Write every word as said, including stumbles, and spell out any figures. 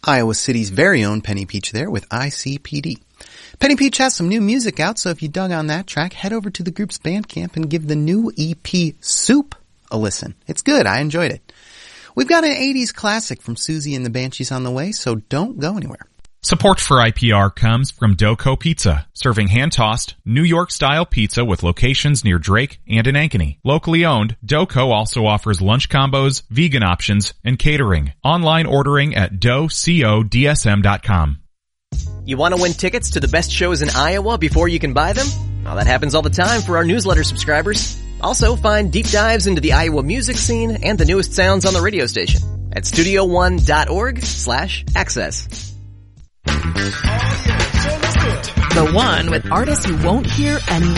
Iowa City's very own Penny Peach there with I C P D. Penny Peach has some new music out, so if you dug on that track, head over to the group's Bandcamp and give the new E P Soup a listen. It's good. I enjoyed it. We've got an eighties classic from Susie and the Banshees on the way, so don't go anywhere. Support for I P R comes from Doco Pizza, serving hand-tossed, New York-style pizza with locations near Drake and in Ankeny. Locally owned, Doco also offers lunch combos, vegan options, and catering. Online ordering at doco d s m dot com. You want to win tickets to the best shows in Iowa before you can buy them? Well, that happens all the time for our newsletter subscribers. Also, find deep dives into the Iowa music scene and the newest sounds on the radio station at studio one dot org slash access. The One with artists you won't hear anywhere